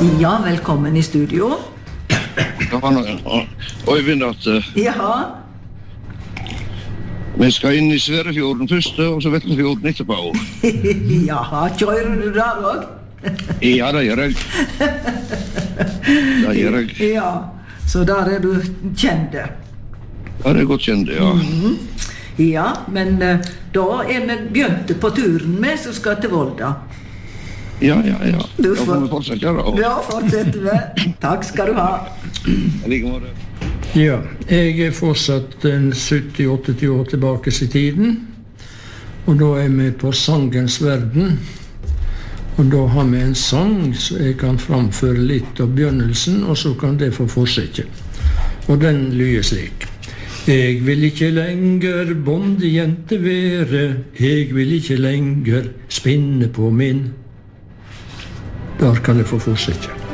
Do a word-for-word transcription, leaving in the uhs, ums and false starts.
Ja, velkommen i studio. Øyvind at Ja. vi skal inn i Sverefjorden først, og så Vetlefjorden etterpå. Ja, kjører du der også? Ja, det gjør jeg. Det gjør jeg. Ja, så der er du kjent. Ja, det er godt kjent, ja. Mm-hmm. Ja, men uh, da er vi begynte på turen med, så skal til Volda. Ja, ja, ja. Du Da får vi fortsette, da. Ja, fortsetter vi. Takk skal du ha. Like måte. Ja, jeg er fortsatt en sytti åtti år tilbake i tiden, og da er vi på sangens verden, og da har vi en sang så jeg kan framføre litt av begynnelsen, og så kan det få fortsette. Og den lyder slik. Jeg vil ikke lenger bondejente være, jeg vil ikke lenger spinne på min. Der kan det få fortsette.